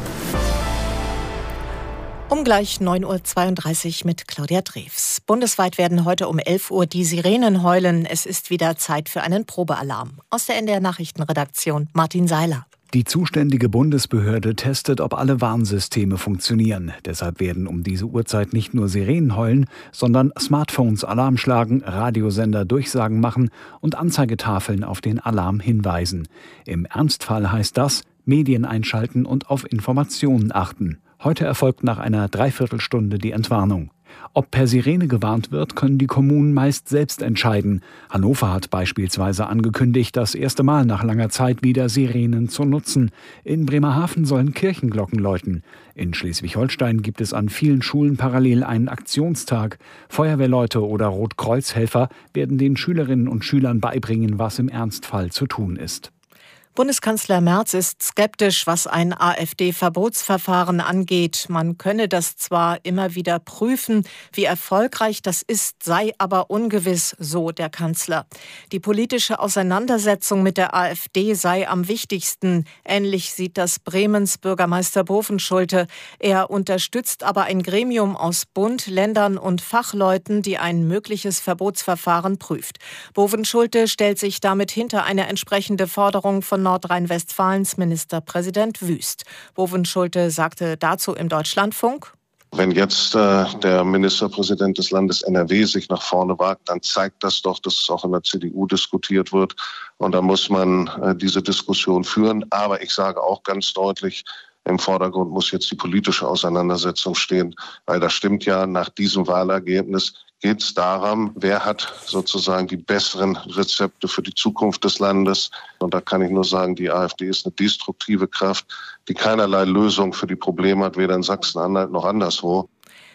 Um gleich neun Uhr zweiunddreißig mit Claudia Drews. Bundesweit werden heute um elf Uhr die Sirenen heulen. Es ist wieder Zeit für einen Probealarm. Aus der N D R-Nachrichtenredaktion Martin Seiler. Die zuständige Bundesbehörde testet, ob alle Warnsysteme funktionieren. Deshalb werden um diese Uhrzeit nicht nur Sirenen heulen, sondern Smartphones Alarm schlagen, Radiosender Durchsagen machen und Anzeigetafeln auf den Alarm hinweisen. Im Ernstfall heißt das, Medien einschalten und auf Informationen achten. Heute erfolgt nach einer Dreiviertelstunde die Entwarnung. Ob per Sirene gewarnt wird, können die Kommunen meist selbst entscheiden. Hannover hat beispielsweise angekündigt, das erste Mal nach langer Zeit wieder Sirenen zu nutzen. In Bremerhaven sollen Kirchenglocken läuten. In Schleswig-Holstein gibt es an vielen Schulen parallel einen Aktionstag. Feuerwehrleute oder Rotkreuzhelfer werden den Schülerinnen und Schülern beibringen, was im Ernstfall zu tun ist. Bundeskanzler Merz ist skeptisch, was ein AfD-Verbotsverfahren angeht. Man könne das zwar immer wieder prüfen, wie erfolgreich das ist, sei aber ungewiss, so der Kanzler. Die politische Auseinandersetzung mit der AfD sei am wichtigsten. Ähnlich sieht das Bremens Bürgermeister Bovenschulte. Er unterstützt aber ein Gremium aus Bund, Ländern und Fachleuten, die ein mögliches Verbotsverfahren prüft. Bovenschulte stellt sich damit hinter eine entsprechende Forderung von Nordrhein-Westfalens Ministerpräsident Wüst. Bovenschulte sagte dazu im Deutschlandfunk: Wenn jetzt äh, der Ministerpräsident des Landes N R W sich nach vorne wagt, dann zeigt das doch, dass es auch in der C D U diskutiert wird. Und da muss man äh, diese Diskussion führen. Aber ich sage auch ganz deutlich, im Vordergrund muss jetzt die politische Auseinandersetzung stehen. Weil das stimmt ja, nach diesem Wahlergebnis geht es darum, wer hat sozusagen die besseren Rezepte für die Zukunft des Landes. Und da kann ich nur sagen, die AfD ist eine destruktive Kraft, die keinerlei Lösung für die Probleme hat, weder in Sachsen-Anhalt noch anderswo.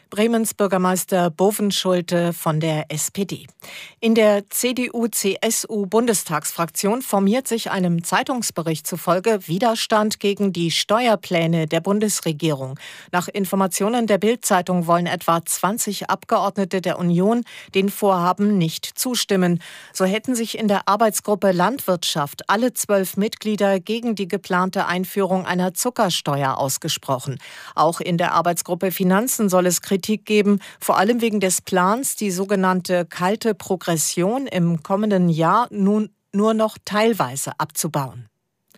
Bremens Bürgermeister Bovenschulte von der S P D. In der C D U-C S U-Bundestagsfraktion formiert sich einem Zeitungsbericht zufolge Widerstand gegen die Steuerpläne der Bundesregierung. Nach Informationen der Bild-Zeitung wollen etwa zwanzig Abgeordnete der Union den Vorhaben nicht zustimmen. So hätten sich in der Arbeitsgruppe Landwirtschaft alle zwölf Mitglieder gegen die geplante Einführung einer Zuckersteuer ausgesprochen. Auch in der Arbeitsgruppe Finanzen soll es Kritik geben, vor allem wegen des Plans, die sogenannte kalte Progression im kommenden Jahr nun nur noch teilweise abzubauen.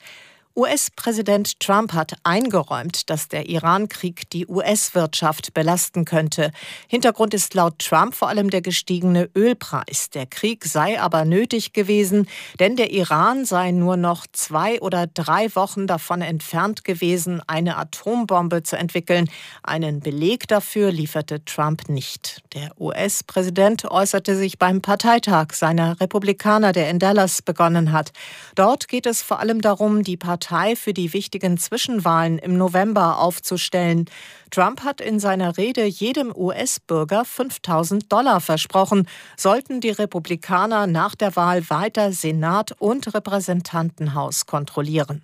U S-Präsident Trump hat eingeräumt, dass der Iran-Krieg die U S-Wirtschaft belasten könnte. Hintergrund ist laut Trump vor allem der gestiegene Ölpreis. Der Krieg sei aber nötig gewesen, denn der Iran sei nur noch zwei oder drei Wochen davon entfernt gewesen, eine Atombombe zu entwickeln. Einen Beleg dafür lieferte Trump nicht. Der U S-Präsident äußerte sich beim Parteitag seiner Republikaner, der in Dallas begonnen hat. Dort geht es vor allem darum, die Partei für die wichtigen Zwischenwahlen im November aufzustellen. Trump hat in seiner Rede jedem U S-Bürger fünftausend Dollar versprochen, sollten die Republikaner nach der Wahl weiter Senat und Repräsentantenhaus kontrollieren.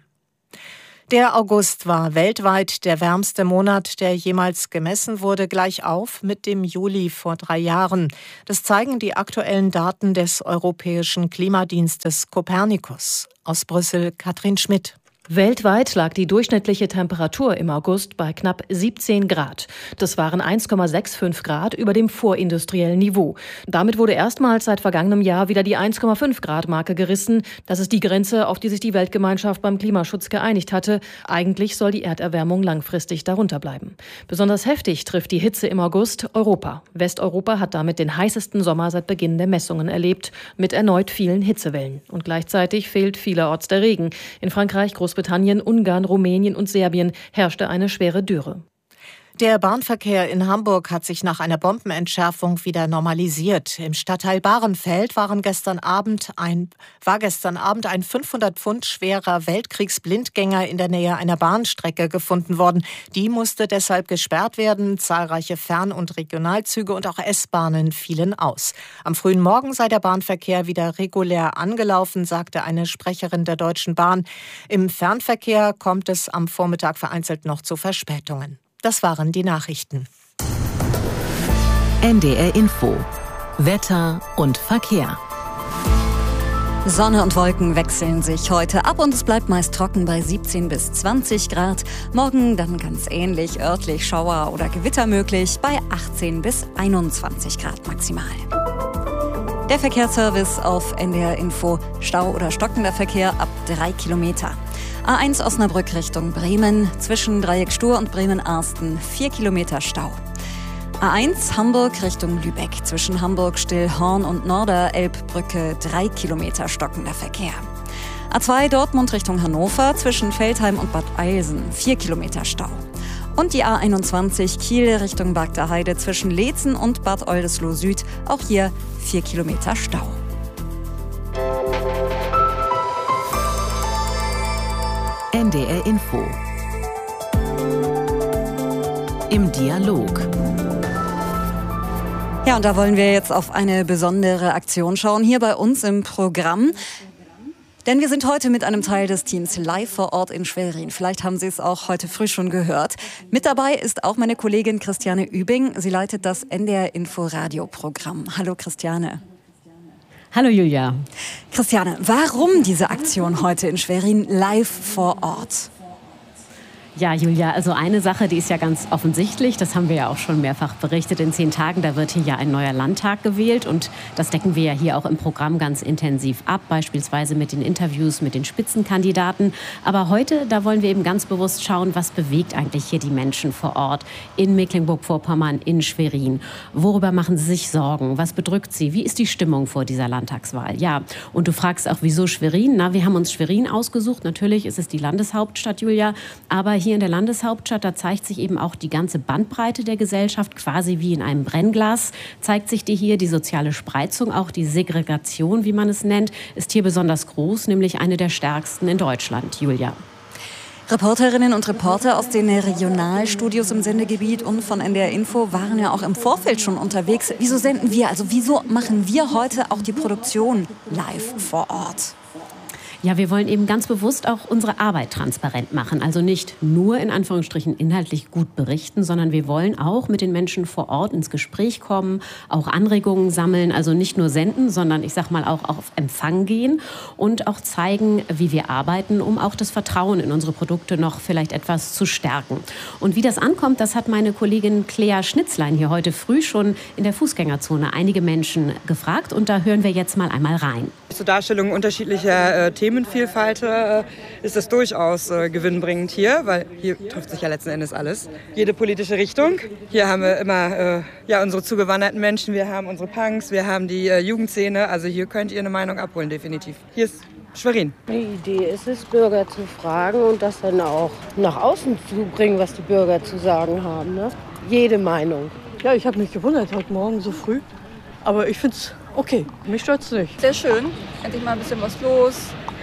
Der August war weltweit der wärmste Monat, der jemals gemessen wurde, gleich auf mit dem Juli vor drei Jahren. Das zeigen die aktuellen Daten des Europäischen Klimadienstes Copernicus. Aus Brüssel Katrin Schmidt. Weltweit lag die durchschnittliche Temperatur im August bei knapp siebzehn Grad. Das waren eins Komma fünfundsechzig Grad über dem vorindustriellen Niveau. Damit wurde erstmals seit vergangenem Jahr wieder die eins Komma fünf Grad Marke gerissen. Das ist die Grenze, auf die sich die Weltgemeinschaft beim Klimaschutz geeinigt hatte. Eigentlich soll die Erderwärmung langfristig darunter bleiben. Besonders heftig trifft die Hitze im August Europa. Westeuropa hat damit den heißesten Sommer seit Beginn der Messungen erlebt, mit erneut vielen Hitzewellen. Und gleichzeitig fehlt vielerorts der Regen. In Frankreich, Großbritannien, Großbritannien, Ungarn, Rumänien und Serbien herrschte eine schwere Dürre. Der Bahnverkehr in Hamburg hat sich nach einer Bombenentschärfung wieder normalisiert. Im Stadtteil Bahrenfeld waren gestern Abend ein, war gestern Abend ein fünfhundert Pfund schwerer Weltkriegsblindgänger in der Nähe einer Bahnstrecke gefunden worden. Die musste deshalb gesperrt werden. Zahlreiche Fern- und Regionalzüge und auch S-Bahnen fielen aus. Am frühen Morgen sei der Bahnverkehr wieder regulär angelaufen, sagte eine Sprecherin der Deutschen Bahn. Im Fernverkehr kommt es am Vormittag vereinzelt noch zu Verspätungen. Das waren die Nachrichten. N D R Info. Wetter und Verkehr. Sonne und Wolken wechseln sich heute ab und es bleibt meist trocken bei siebzehn bis zwanzig Grad. Morgen dann ganz ähnlich, örtlich Schauer oder Gewitter möglich bei achtzehn bis einundzwanzig Grad maximal. Der Verkehrsservice auf N D R Info. Stau oder stockender Verkehr ab drei Kilometer. A eins Osnabrück Richtung Bremen, zwischen Dreieck Stur und Bremen-Arsten, vier Kilometer Stau. A eins Hamburg Richtung Lübeck, zwischen Hamburg, Stillhorn und Norder-Elbbrücke, drei Kilometer stockender Verkehr. A zwei Dortmund Richtung Hannover, zwischen Veltheim und Bad Eilsen, vier Kilometer Stau. Und die A einundzwanzig Kiel Richtung Bagdaheide, zwischen Leetzen und Bad Oldesloe Süd, auch hier vier Kilometer Stau. N D R Info. Im Dialog. Ja, und da wollen wir jetzt auf eine besondere Aktion schauen, hier bei uns im Programm. Denn wir sind heute mit einem Teil des Teams live vor Ort in Schwerin. Vielleicht haben Sie es auch heute früh schon gehört. Mit dabei ist auch meine Kollegin Christiane Übing. Sie leitet das N D R Info Radioprogramm. Hallo Christiane. Hallo Julia. Christiane, warum diese Aktion heute in Schwerin live vor Ort? Ja, Julia, also eine Sache, die ist ja ganz offensichtlich, das haben wir ja auch schon mehrfach berichtet, in zehn Tagen, da wird hier ja ein neuer Landtag gewählt und das decken wir ja hier auch im Programm ganz intensiv ab, beispielsweise mit den Interviews mit den Spitzenkandidaten. Aber heute, da wollen wir eben ganz bewusst schauen, was bewegt eigentlich hier die Menschen vor Ort in Mecklenburg-Vorpommern, in Schwerin. Worüber machen sie sich Sorgen? Was bedrückt sie? Wie ist die Stimmung vor dieser Landtagswahl? Ja, und du fragst auch, wieso Schwerin? Na, wir haben uns Schwerin ausgesucht. Natürlich ist es die Landeshauptstadt, Julia, aber hier in der Landeshauptstadt, da zeigt sich eben auch die ganze Bandbreite der Gesellschaft, quasi wie in einem Brennglas, zeigt sich dir hier die soziale Spreizung, auch die Segregation, wie man es nennt, ist hier besonders groß, nämlich eine der stärksten in Deutschland, Julia. Reporterinnen und Reporter aus den Regionalstudios im Sendegebiet und von N D R Info waren ja auch im Vorfeld schon unterwegs. Wieso senden wir, also wieso machen wir heute auch die Produktion live vor Ort? Ja, wir wollen eben ganz bewusst auch unsere Arbeit transparent machen. Also nicht nur in Anführungsstrichen inhaltlich gut berichten, sondern wir wollen auch mit den Menschen vor Ort ins Gespräch kommen, auch Anregungen sammeln. Also nicht nur senden, sondern ich sag mal auch auf Empfang gehen und auch zeigen, wie wir arbeiten, um auch das Vertrauen in unsere Produkte noch vielleicht etwas zu stärken. Und wie das ankommt, das hat meine Kollegin Claire Schnitzlein hier heute früh schon in der Fußgängerzone einige Menschen gefragt. Und da hören wir jetzt mal einmal rein. Zur Darstellung unterschiedlicher äh, Themenvielfalt äh, ist das durchaus äh, gewinnbringend hier, weil hier trifft sich ja letzten Endes alles. Jede politische Richtung. Hier haben wir immer äh, ja, unsere zugewanderten Menschen, wir haben unsere Punks, wir haben die äh, Jugendszene. Also hier könnt ihr eine Meinung abholen, definitiv. Hier ist Schwerin. Die Idee ist es, Bürger zu fragen und das dann auch nach außen zu bringen, was die Bürger zu sagen haben. Ne? Jede Meinung. Ja, ich habe mich gewundert heute Morgen so früh, aber ich finde es okay, mich stört's nicht. Sehr schön, endlich mal ein bisschen was los.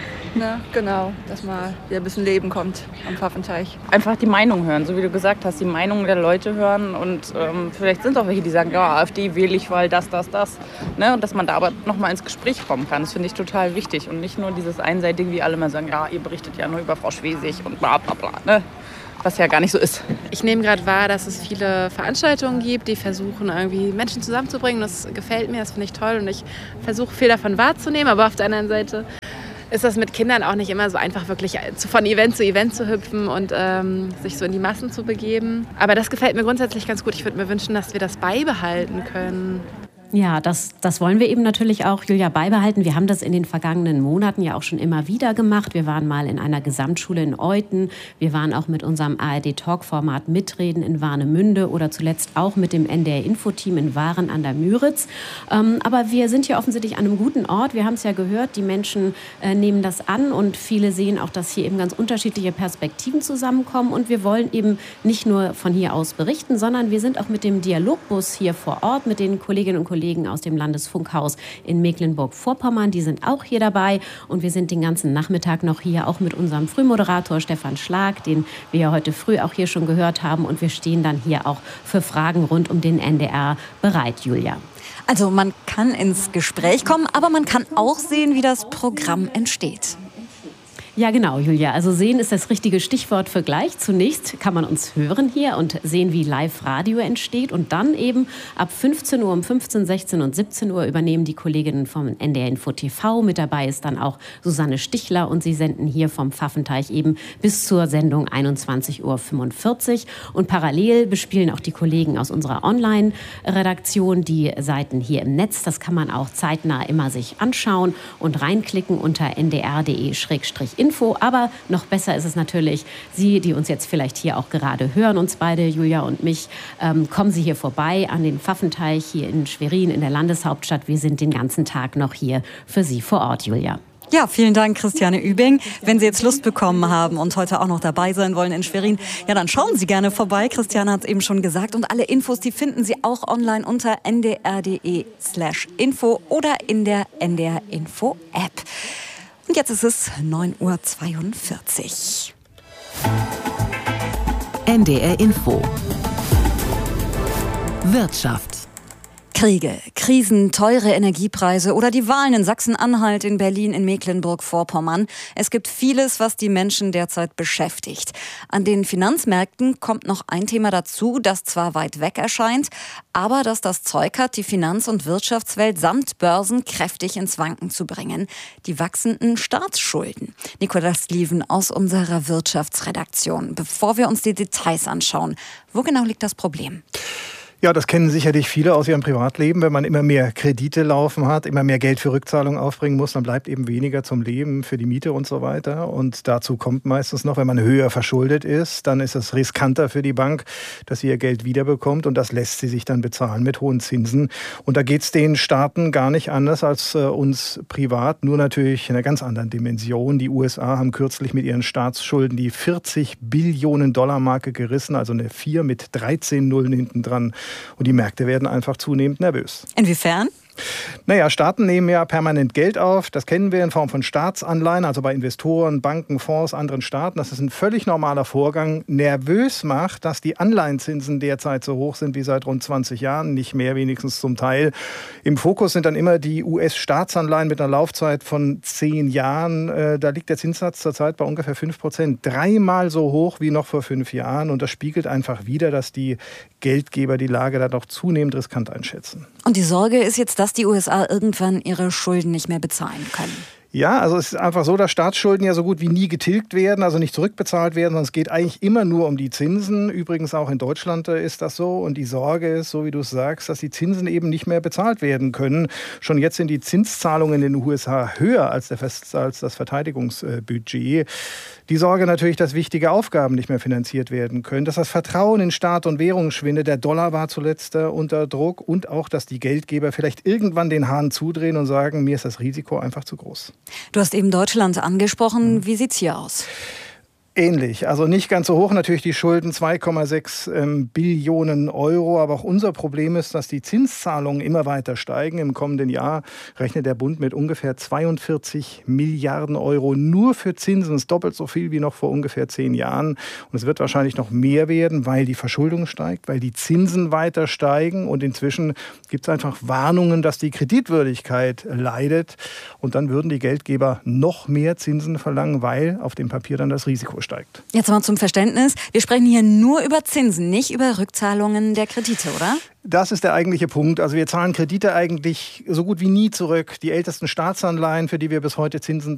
Ne? Genau, dass mal wieder ein bisschen Leben kommt am Pfaffenteich. Einfach die Meinung hören, so wie du gesagt hast, die Meinung der Leute hören. Und ähm, vielleicht sind auch welche, die sagen, ja, AfD wähle ich, weil das, das, das. Ne? Und dass man da aber noch mal ins Gespräch kommen kann, das finde ich total wichtig. Und nicht nur dieses Einseitige, wie alle mal sagen, ja, ihr berichtet ja nur über Frau Schwesig und bla bla bla. Ne? Was ja gar nicht so ist. Ich nehme gerade wahr, dass es viele Veranstaltungen gibt, die versuchen, irgendwie Menschen zusammenzubringen. Das gefällt mir, das finde ich toll und ich versuche viel davon wahrzunehmen. Aber auf der anderen Seite ist das mit Kindern auch nicht immer so einfach, wirklich von Event zu Event zu hüpfen und ähm, sich so in die Massen zu begeben. Aber das gefällt mir grundsätzlich ganz gut. Ich würde mir wünschen, dass wir das beibehalten können. Ja, das, das wollen wir eben natürlich auch, Julia, beibehalten. Wir haben das in den vergangenen Monaten ja auch schon immer wieder gemacht. Wir waren mal in einer Gesamtschule in Euthen. Wir waren auch mit unserem A R D-Talk-Format Mitreden in Warnemünde oder zuletzt auch mit dem N D R-Info-Team in Waren an der Müritz. Ähm, aber wir sind hier offensichtlich an einem guten Ort. Wir haben es ja gehört, die Menschen äh, nehmen das an und viele sehen auch, dass hier eben ganz unterschiedliche Perspektiven zusammenkommen. Und wir wollen eben nicht nur von hier aus berichten, sondern wir sind auch mit dem Dialogbus hier vor Ort, mit den Kolleginnen und Kollegen aus dem Landesfunkhaus in Mecklenburg-Vorpommern. Die sind auch hier dabei und wir sind den ganzen Nachmittag noch hier, auch mit unserem Frühmoderator Stefan Schlag, den wir ja heute früh auch hier schon gehört haben. Und wir stehen dann hier auch für Fragen rund um den N D R bereit, Julia. Also man kann ins Gespräch kommen, aber man kann auch sehen, wie das Programm entsteht. Ja, genau, Julia. Also sehen ist das richtige Stichwort für gleich. Zunächst kann man uns hören hier und sehen, wie Live-Radio entsteht. Und dann eben ab fünfzehn Uhr, um fünfzehn, sechzehn und siebzehn Uhr übernehmen die Kolleginnen vom N D R Info T V. Mit dabei ist dann auch Susanne Stichler und sie senden hier vom Pfaffenteich eben bis zur Sendung einundzwanzig Uhr fünfundvierzig. Und parallel bespielen auch die Kollegen aus unserer Online-Redaktion die Seiten hier im Netz. Das kann man auch zeitnah immer sich anschauen und reinklicken unter n d r punkt d e Schrägstrich Info. Aber noch besser ist es natürlich, Sie, die uns jetzt vielleicht hier auch gerade hören, uns beide, Julia und mich, ähm, kommen Sie hier vorbei an den Pfaffenteich hier in Schwerin, in der Landeshauptstadt. Wir sind den ganzen Tag noch hier für Sie vor Ort, Julia. Ja, vielen Dank, Christiane Übing. Wenn Sie jetzt Lust bekommen haben und heute auch noch dabei sein wollen in Schwerin, ja, dann schauen Sie gerne vorbei. Christiane hat es eben schon gesagt. Und alle Infos, die finden Sie auch online unter n d r punkt d e slash info oder in der N D R Info App. Und jetzt ist es neun Uhr zweiundvierzig. N D R Info. Wirtschaft. Kriege, Krisen, teure Energiepreise oder die Wahlen in Sachsen-Anhalt, in Berlin, in Mecklenburg-Vorpommern. Es gibt vieles, was die Menschen derzeit beschäftigt. An den Finanzmärkten kommt noch ein Thema dazu, das zwar weit weg erscheint, aber das das Zeug hat, die Finanz- und Wirtschaftswelt samt Börsen kräftig ins Wanken zu bringen. Die wachsenden Staatsschulden. Nikolaus Lieven aus unserer Wirtschaftsredaktion. Bevor wir uns die Details anschauen, wo genau liegt das Problem? Ja, das kennen sicherlich viele aus ihrem Privatleben. Wenn man immer mehr Kredite laufen hat, immer mehr Geld für Rückzahlungen aufbringen muss, dann bleibt eben weniger zum Leben für die Miete und so weiter. Und dazu kommt meistens noch, wenn man höher verschuldet ist, dann ist es riskanter für die Bank, dass sie ihr Geld wiederbekommt. Und das lässt sie sich dann bezahlen mit hohen Zinsen. Und da geht es den Staaten gar nicht anders als äh, uns privat, nur natürlich in einer ganz anderen Dimension. Die U S A haben kürzlich mit ihren Staatsschulden die vierzig Billionen Dollar Marke gerissen, also eine vier mit dreizehn Nullen hinten dran. Und die Märkte werden einfach zunehmend nervös. Inwiefern? Naja, Staaten nehmen ja permanent Geld auf. Das kennen wir in Form von Staatsanleihen, also bei Investoren, Banken, Fonds, anderen Staaten. Das ist ein völlig normaler Vorgang. Nervös macht, dass die Anleihenzinsen derzeit so hoch sind wie seit rund zwanzig Jahren, nicht mehr wenigstens zum Teil. Im Fokus sind dann immer die U S-Staatsanleihen mit einer Laufzeit von zehn Jahren. Da liegt der Zinssatz zurzeit bei ungefähr fünf Prozent. Dreimal so hoch wie noch vor fünf Jahren. Und das spiegelt einfach wider, dass die Geldgeber die Lage da doch zunehmend riskant einschätzen. Und die Sorge ist jetzt, dass die U S A irgendwann ihre Schulden nicht mehr bezahlen können. Ja, also es ist einfach so, dass Staatsschulden ja so gut wie nie getilgt werden, also nicht zurückbezahlt werden, sondern es geht eigentlich immer nur um die Zinsen. Übrigens auch in Deutschland ist das so. Und die Sorge ist, so wie du es sagst, dass die Zinsen eben nicht mehr bezahlt werden können. Schon jetzt sind die Zinszahlungen in den U S A höher als, der, als das Verteidigungsbudget. Die Sorge natürlich, dass wichtige Aufgaben nicht mehr finanziert werden können, dass das Vertrauen in Staat und Währung schwindet. Der Dollar war zuletzt unter Druck und auch, dass die Geldgeber vielleicht irgendwann den Hahn zudrehen und sagen, mir ist das Risiko einfach zu groß. Du hast eben Deutschland angesprochen. Wie sieht es hier aus? Ähnlich, also nicht ganz so hoch natürlich die Schulden, zwei Komma sechs ähm, Billionen Euro. Aber auch unser Problem ist, dass die Zinszahlungen immer weiter steigen. Im kommenden Jahr rechnet der Bund mit ungefähr zweiundvierzig Milliarden Euro nur für Zinsen. Das ist doppelt so viel wie noch vor ungefähr zehn Jahren. Und es wird wahrscheinlich noch mehr werden, weil die Verschuldung steigt, weil die Zinsen weiter steigen. Und inzwischen gibt es einfach Warnungen, dass die Kreditwürdigkeit leidet. Und dann würden die Geldgeber noch mehr Zinsen verlangen, weil auf dem Papier dann das Risiko steigt. Jetzt mal zum Verständnis. Wir sprechen hier nur über Zinsen, nicht über Rückzahlungen der Kredite, oder? Das ist der eigentliche Punkt. Also wir zahlen Kredite eigentlich so gut wie nie zurück. Die ältesten Staatsanleihen, für die wir bis heute Zinsen